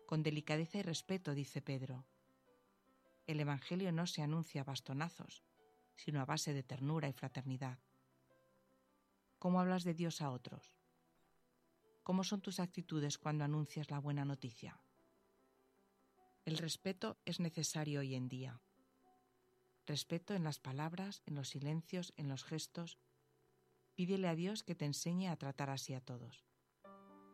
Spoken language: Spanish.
con delicadeza y respeto, dice Pedro. El Evangelio no se anuncia a bastonazos, sino a base de ternura y fraternidad. ¿Cómo hablas de Dios a otros? ¿Cómo son tus actitudes cuando anuncias la buena noticia? El respeto es necesario hoy en día. Respeto en las palabras, en los silencios, en los gestos. Pídele a Dios que te enseñe a tratar así a todos.